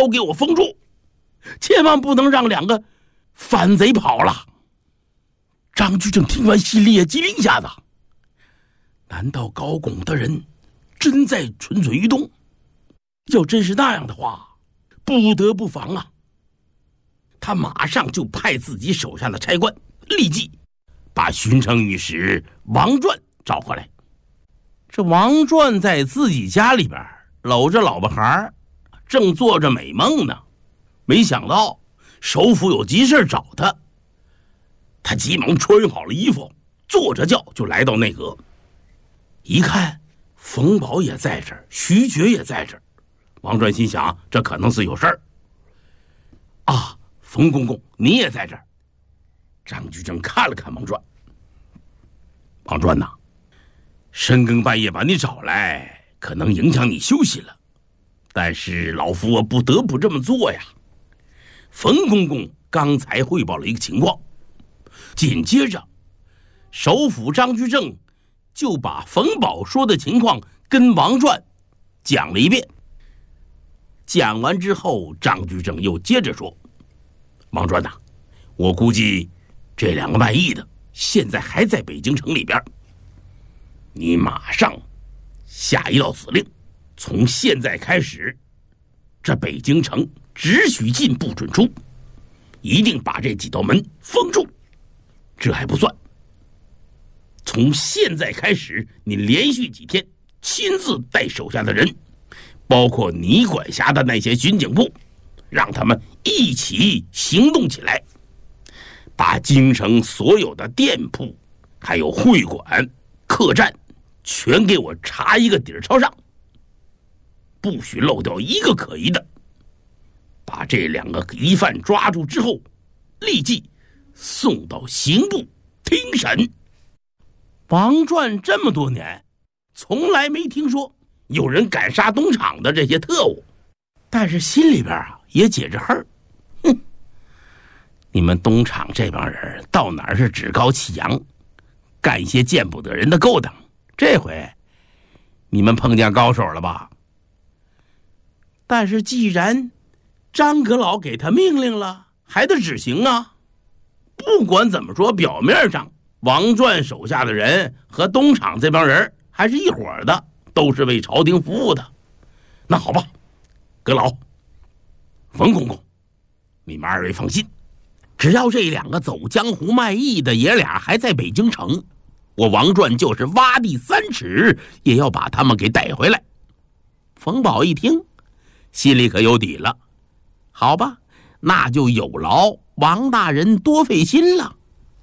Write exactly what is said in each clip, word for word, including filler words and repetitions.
都给我封住，千万不能让两个反贼跑了。张居正听完心里也机灵一下子，难道高拱的人真在蠢蠢欲动？要真是那样的话，不得不防啊！他马上就派自己手下的差官立即把巡城御史王传找过来。这王传在自己家里边搂着老婆孩，正做着美梦呢，没想到首府有急事找他。他急忙穿好了衣服，坐着轿就来到内阁。一看冯保也在这儿，徐觉也在这儿，王传心想这可能是有事儿啊。冯公公你也在这儿。张居正看了看王传，王传呐，深更半夜把你找来，可能影响你休息了，但是老夫我不得不这么做呀。冯公公刚才汇报了一个情况，紧接着首辅张居正就把冯保说的情况跟王传讲了一遍。讲完之后，张居正又接着说，王传呐，我估计这两个卖艺的现在还在北京城里边，你马上下一道指令，从现在开始，这北京城只许进不准出，一定把这几道门封住。这还不算，从现在开始，你连续几天亲自带手下的人，包括你管辖的那些巡警部，让他们一起行动起来，把京城所有的店铺还有会馆客栈全给我查一个底儿朝上，不许漏掉一个可疑的。把这两个疑犯抓住之后，立即送到刑部听审。王传这么多年从来没听说有人敢杀东厂的这些特务，但是心里边啊也解着恨儿。哼，你们东厂这帮人到哪儿是趾高气扬，干一些见不得人的勾当，这回你们碰见高手了吧？但是既然张阁老给他命令了，还得执行啊。不管怎么说，表面上王传手下的人和东厂这帮人还是一伙的，都是为朝廷服务的。那好吧，阁老、冯公公，你们二位放心，只要这两个走江湖卖艺的爷俩还在北京城，我王传就是挖地三尺也要把他们给带回来。冯保一听，心里可有底了。好吧，那就有劳王大人多费心了。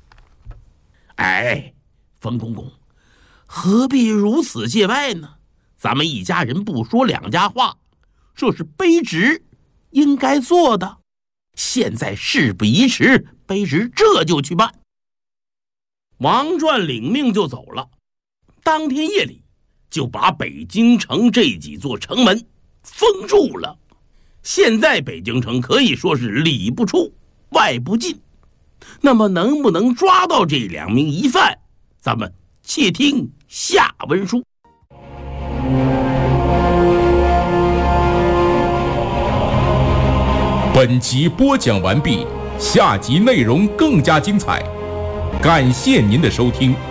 哎，冯公公，何必如此见外呢？咱们一家人不说两家话，这是卑职应该做的。现在事不宜迟，卑职这就去办。王传领命就走了，当天夜里就把北京城这几座城门封住了。现在北京城可以说是里不出外不进，那么能不能抓到这两名疑犯，咱们且听下文书。 本集播讲完毕，下集内容更加精彩，感谢您的收听。